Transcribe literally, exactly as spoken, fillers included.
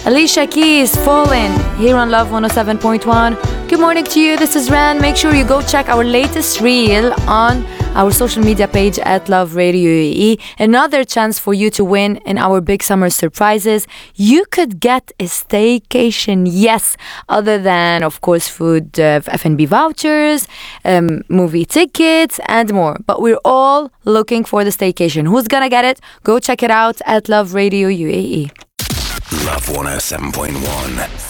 Alicia Keys, Fallen, here on Love one oh seven point one. Good morning to you. This is Ran. Make sure you go check our latest reel on our social media page at Love Radio U A E. Another chance for you to win in our big summer surprises. You could get a staycation, yes, other than, of course, food, uh, F and B vouchers, um, movie tickets, and more. But we're all looking for the staycation. Who's gonna get it? Go check it out at Love Radio U A E. Love one oh seven point one.